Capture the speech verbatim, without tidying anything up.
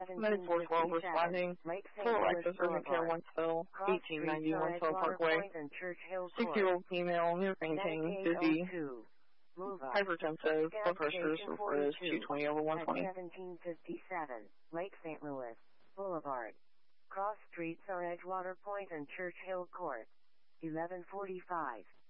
ninety-four twelve responding. Lake Saint Full Louis Alexis Urgent Care Boulevard. Wentzville, eighteen ninety Wentzville Parkway. And Church Hill Court. sixty-year-old female, near fainting, dizzy, Move up. hypertensive, blood pressure, is two twenty over one twenty. seventeen fifty-seven, Lake Saint Louis Boulevard. Cross streets are Edgewater Point and Church Hill Court. eleven forty-five.